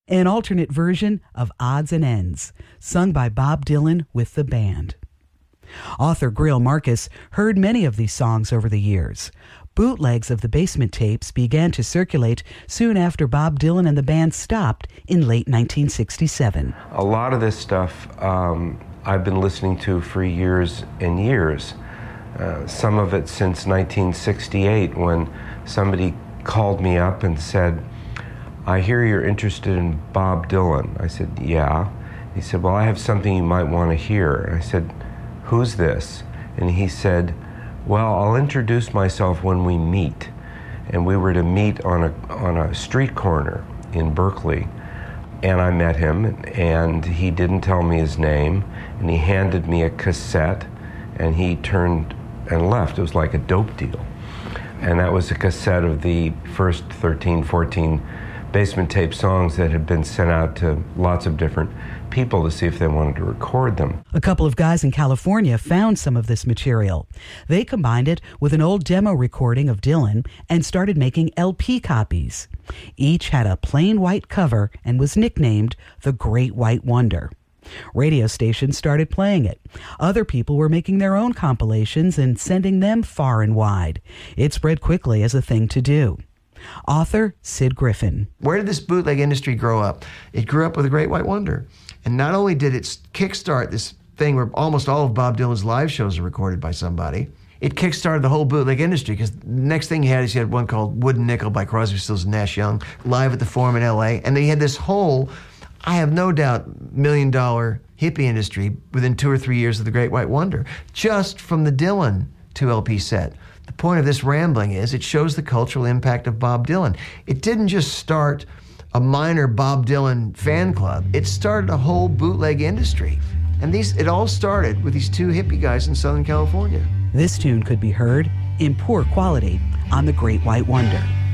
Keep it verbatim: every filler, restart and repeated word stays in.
an alternate version of Odds and Ends, sung by Bob Dylan with the band. Author Greil Marcus heard many of these songs over the years. Bootlegs of the Basement tapes began to circulate soon after Bob Dylan and the band stopped in late nineteen sixty-seven. A lot of this stuff um, I've been listening to for years and years. Uh, some of it since nineteen sixty-eight, when somebody called me up and said, "I hear you're interested in Bob Dylan." I said, "Yeah." He said, "Well, I have something you might want to hear." And I said, "Who's this?" And he said, "Well, I'll introduce myself when we meet." And we were to meet on a on a street corner in Berkeley. And I met him, and he didn't tell me his name, and he handed me a cassette, and he turned and left. It was like a dope deal. And that was a cassette of the first thirteen, fourteen Basement tape songs that had been sent out to lots of different people to see if they wanted to record them. A couple of guys in California found some of this material. They combined it with an old demo recording of Dylan and started making L P copies. Each had a plain white cover and was nicknamed The Great White Wonder. Radio stations started playing it. Other people were making their own compilations and sending them far and wide. It spread quickly as a thing to do. Author Sid Griffin. Where did this bootleg industry grow up? It grew up with The Great White Wonder. And not only did it kickstart this thing where almost all of Bob Dylan's live shows are recorded by somebody, it kickstarted the whole bootleg industry, because the next thing you had is you had one called Wooden Nickel by Crosby, Stills and Nash Young, live at the Forum in L A. And they had this whole, I have no doubt, million dollar hippie industry within two or three years of The Great White Wonder, just from the Dylan two L P set. The point of this rambling is it shows the cultural impact of Bob Dylan. It didn't just start a minor Bob Dylan fan club. It started a whole bootleg industry. And these it all started with these two hippie guys in Southern California. This tune could be heard in poor quality on The Great White Wonder.